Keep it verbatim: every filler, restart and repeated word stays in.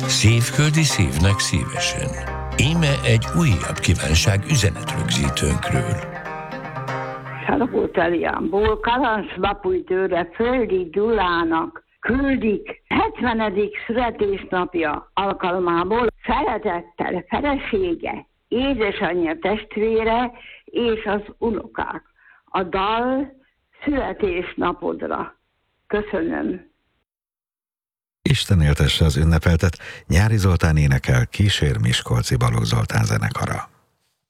Szívföldi szívnek szívesen. Íme egy újabb kívánság üzenetrögzítőnkről. Salogóteliánból Karancs-Bapújtőre Földi Gyulának küldik hetvenedik születésnapja alkalmából szeretettel felesége, édesanyja, testvére és az unokák. A dal születésnapodra. Köszönöm. Isten éltesse az ünnepeltet, Nyári Zoltán énekel, kísér Miskolci Balogh Zoltán zenekara.